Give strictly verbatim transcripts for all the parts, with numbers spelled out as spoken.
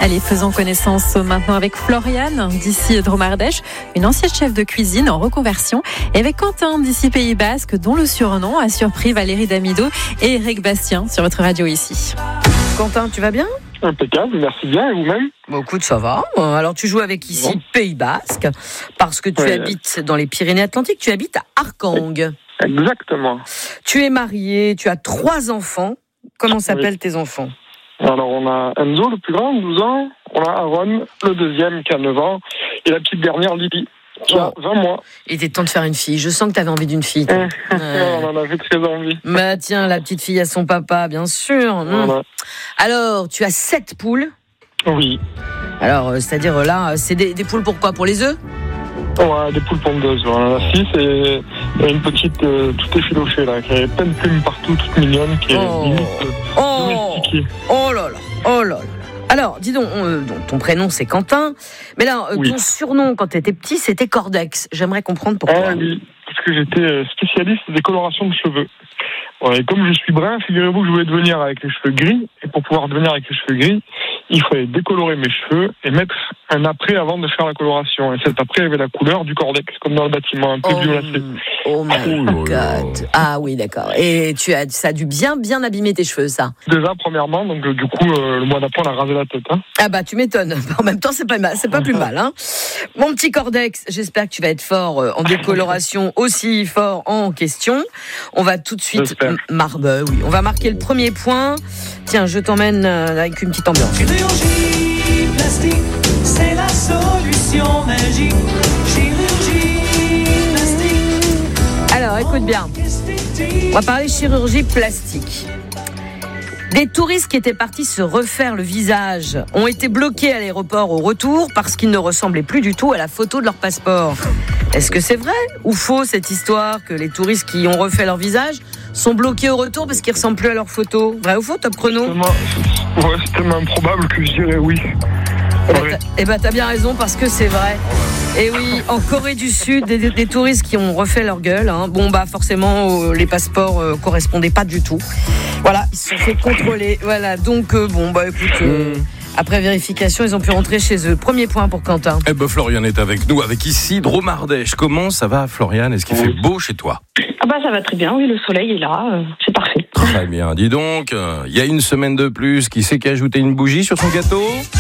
Allez, faisons connaissance maintenant avec Floriane, d'ici Dromardèche, une ancienne chef de cuisine en reconversion, et avec Quentin, d'ici Pays Basque, dont le surnom a surpris Valérie Damido et Eric Bastien sur votre radio ici. Quentin, tu vas bien ? Impeccable, merci bien, et vous-même ? Bon, écoute, ça va. Alors, tu joues avec ici bon. Pays Basque, parce que tu ouais. habites dans les Pyrénées-Atlantiques, tu habites à Arcang. Exactement. Tu es marié, tu as trois enfants. Comment s'appellent oui. tes enfants ? Alors, on a Enzo, le plus grand, douze ans. On a Aaron, le deuxième, qui a neuf ans. Et la petite dernière, Lily, qui a vingt mois. Il était temps de faire une fille. Je sens que tu avais envie d'une fille. ouais. On en avait très envie. Bah tiens, la petite fille à son papa, bien sûr. Voilà. Alors, tu as sept poules ? Oui. Alors, c'est-à-dire là, c'est des, des poules pour quoi ? Pour les œufs ? Ouais, des poules pondeuses. Voilà. La fille, c'est une petite, euh, tout effilochée, là, qui a plein de plumes partout, toute mignonne, qui est oh. limite euh, oh. domestiquée. Oh là là, oh là là. Alors, dis donc, euh, donc, ton prénom c'est Quentin, mais là, euh, oui. ton surnom quand tu étais petit, c'était Cordex. J'aimerais comprendre pourquoi. Ah oui, parce que j'étais spécialiste des colorations de cheveux. Ouais, et comme je suis brun, figurez-vous que je voulais devenir avec les cheveux gris, et pour pouvoir devenir avec les cheveux gris, il fallait décolorer mes cheveux et mettre un après avant de faire la coloration. Et cet après avait la couleur du Cordex, comme dans le bâtiment, un peu oh, violacé. Oh my God. Ah oui, d'accord. Et tu as, ça a dû bien, bien abîmer tes cheveux, ça. Déjà, premièrement, donc du coup, euh, le mois d'après, on a rasé la tête. Hein. Ah bah, tu m'étonnes. En même temps, c'est pas mal, c'est pas plus mal. Hein. Mon petit Cordex, j'espère que tu vas être fort en décoloration, aussi fort en question. On va tout de suite... Mar- bah, oui. On va marquer le premier point. Tiens, je t'emmène avec une petite ambiance. Chirurgie plastique, c'est la solution magique. Chirurgie plastique. Alors, écoute bien. On va parler chirurgie plastique. Des touristes qui étaient partis se refaire le visage ont été bloqués à l'aéroport au retour parce qu'ils ne ressemblaient plus du tout à la photo de leur passeport. Est-ce que c'est vrai ou faux cette histoire que les touristes qui ont refait leur visage sont bloqués au retour parce qu'ils ne ressemblent plus à leur photo ? Vrai ou faux, Top Chrono ? Ouais, c'est tellement improbable que je dirais oui. Eh ben, eh ben, t'as bien raison parce que c'est vrai. Et oui, en Corée du Sud, des, des touristes qui ont refait leur gueule. Hein. Bon, bah forcément, euh, les passeports euh, correspondaient pas du tout. Voilà, ils se sont fait contrôler. Voilà, donc euh, bon, bah écoute, euh, après vérification, ils ont pu rentrer chez eux. Premier point pour Quentin. Eh ben, Floriane est avec nous, avec ici Dromardèche. Comment ça va, Floriane ? Est-ce qu'il fait beau chez toi ? Ah bah ça va très bien, oui, le soleil est là, euh, c'est parfait. Très bien, dis donc, il euh, y a une semaine de plus, qui c'est qui a ajouté une bougie sur son gâteau ?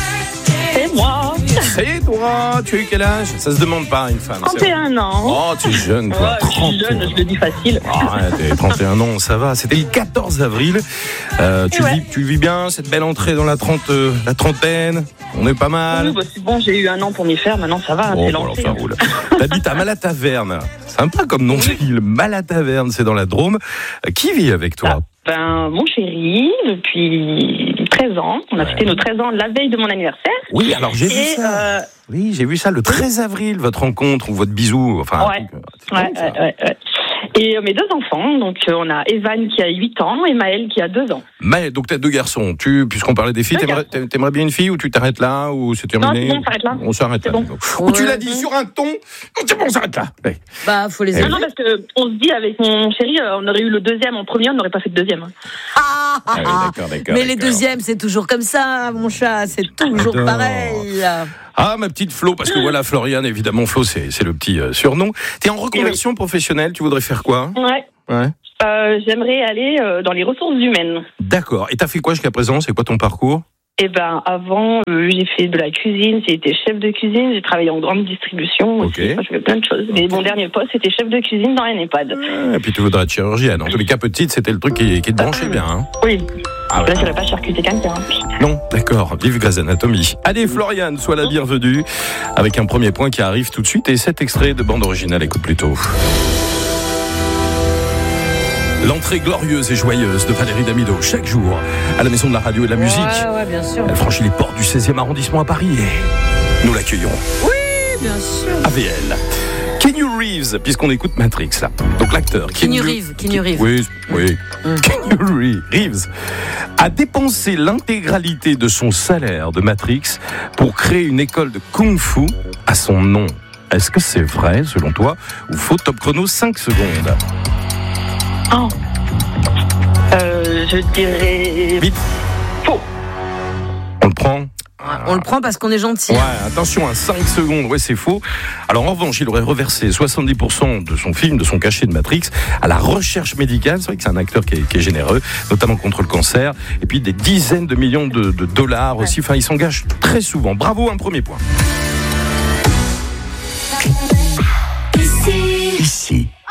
C'est moi. C'est toi, tu as eu quel âge ? Ça se demande pas, une femme. trente et un ans. Oh, tu es jeune, toi. Ouais, je suis jeune, je le dis facile. Arrête, trente et un ans, ça va. C'était le quatorze avril. Euh, tu, ouais. vis, tu vis bien, cette belle entrée dans la, trente, euh, la trentaine ? On est pas mal. Oui, bah, c'est bon, j'ai eu un an pour m'y faire, maintenant ça va, oh, c'est bon, lancé. Alors ça roule. T'habites à Malataverne. Sympa comme nom de ville. Malataverne, c'est dans la Drôme. Qui vit avec toi ? Ah. Ben, mon chéri, depuis treize ans. On a ouais. fêté nos treize ans la veille de mon anniversaire. Oui, alors j'ai Et vu ça. Euh... Oui, j'ai vu ça le treize avril, votre rencontre ou votre bisou. Enfin, ouais. Un truc, ouais, ouais, ouais, ouais. Et euh, mes deux enfants, donc euh, on a Evan qui a huit ans et Maël qui a deux ans. Maël, donc t'as deux garçons. Tu, puisqu'on parlait des filles, t'aimerais, t'aimerais bien une fille ou tu t'arrêtes là ou c'est terminé ? Non, on s'arrête là. On s'arrête c'est là. Bon. Ou tu l'as dit ouais. sur un ton. C'est bon, on s'arrête là. Ouais. Bah, faut les aimer. Non, non, parce que on se dit avec mon chéri, on aurait eu le deuxième en premier, on n'aurait pas fait de deuxième. Ah, ah, ah oui, d'accord, d'accord. Mais d'accord. les deuxièmes, c'est toujours comme ça, mon chat. C'est toujours Adore. pareil. Ah, ma petite Flo, parce que voilà, Floriane, évidemment, Flo, c'est, c'est le petit euh, surnom. T'es en reconversion oui. professionnelle, tu voudrais faire quoi ? Ouais. Ouais. Euh, j'aimerais aller euh, dans les ressources humaines. D'accord. Et t'as fait quoi jusqu'à présent ? C'est quoi ton parcours ? Eh ben, avant, euh, j'ai fait de la cuisine, j'ai été chef de cuisine, j'ai travaillé en grande distribution aussi. Okay. Enfin, je fais plein de choses. Mais okay. mon dernier poste, c'était chef de cuisine dans un EHPAD. Ah, et puis tu voudrais être chirurgienne. En tous les cas, petite, c'était le truc qui, qui te branchait euh, bien. Hein. Oui. Ah, là, ouais. je n'irais pas charcuter quelqu'un. Non, d'accord. Vive Grey's Anatomy. Allez, Floriane, sois la bienvenue. Avec un premier point qui arrive tout de suite. Et cet extrait de bande originale, écoute plutôt. L'entrée glorieuse et joyeuse de Valérie Damido, chaque jour, à la Maison de la Radio et de la Musique. Ouais, ouais, bien sûr. Elle franchit les portes du seizième arrondissement à Paris et nous l'accueillons. Oui, bien sûr. A V L. Keanu Reeves, puisqu'on écoute Matrix, là. Donc l'acteur. Keanu Reeves. Keanu Reeves. Oui, oui. Mm. Keanu Reeves a dépensé l'intégralité de son salaire de Matrix pour créer une école de Kung-Fu à son nom. Est-ce que c'est vrai, selon toi, ou faux? Top chrono, cinq secondes. Oh. Euh, je dirais... Vite. Faux. On le prend. On le prend parce qu'on est gentil. Ouais, attention, à cinq secondes, ouais, c'est faux. Alors, en revanche, il aurait reversé soixante-dix pour cent de son film, de son cachet de Matrix, à la recherche médicale. C'est vrai que c'est un acteur qui est, qui est généreux, notamment contre le cancer. Et puis, des dizaines de millions de, de dollars ouais. aussi. Enfin, il s'engage très souvent. Bravo, un premier point. Ici. Ici.